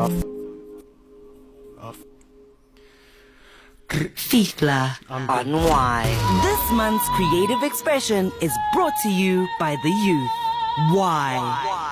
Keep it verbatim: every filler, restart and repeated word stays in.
Fifla on Why. This month's creative expression is brought to you by the youth. Why?